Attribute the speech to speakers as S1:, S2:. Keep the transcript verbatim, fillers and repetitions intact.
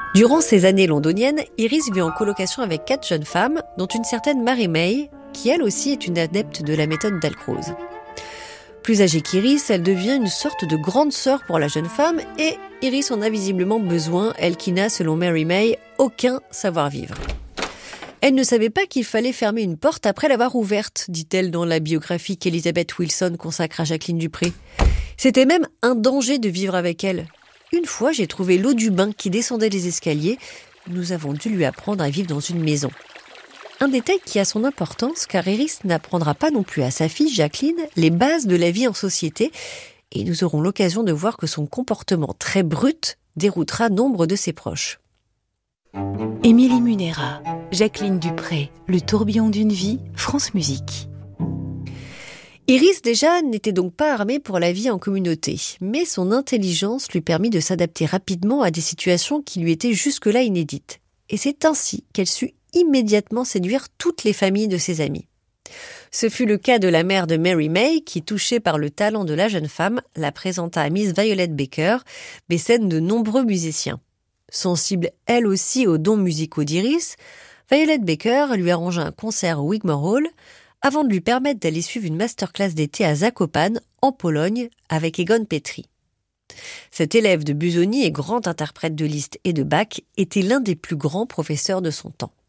S1: Durant ces années londoniennes, Iris vit en colocation avec quatre jeunes femmes, dont une certaine Mary May, qui elle aussi est une adepte de la méthode Dalcroze. Plus âgée qu'Iris, elle devient une sorte de grande sœur pour la jeune femme et Iris en a visiblement besoin, elle qui n'a, selon Mary May, aucun savoir-vivre. Elle ne savait pas qu'il fallait fermer une porte après l'avoir ouverte, dit-elle dans la biographie qu'Elizabeth Wilson consacre à Jacqueline du Pré. C'était même un danger de vivre avec elle. Une fois, j'ai trouvé l'eau du bain qui descendait les escaliers. Nous avons dû lui apprendre à vivre dans une maison. Un détail qui a son importance, car Iris n'apprendra pas non plus à sa fille, Jacqueline, les bases de la vie en société. Et nous aurons l'occasion de voir que son comportement très brut déroutera nombre de ses proches.
S2: Émilie Munera, Jacqueline du Pré, Le tourbillon d'une vie, France Musique.
S1: Iris, déjà, n'était donc pas armée pour la vie en communauté, mais son intelligence lui permit de s'adapter rapidement à des situations qui lui étaient jusque-là inédites. Et c'est ainsi qu'elle sut immédiatement séduire toutes les familles de ses amis. Ce fut le cas de la mère de Mary May, qui, touchée par le talent de la jeune femme, la présenta à Miss Violet Baker, mécène de nombreux musiciens. Sensible elle aussi aux dons musicaux d'Iris, Violet Baker lui arrangea un concert au Wigmore Hall, avant de lui permettre d'aller suivre une masterclass d'été à Zakopane, en Pologne, avec Egon Petri. Cet élève de Busoni et grand interprète de Liszt et de Bach était l'un des plus grands professeurs de son temps.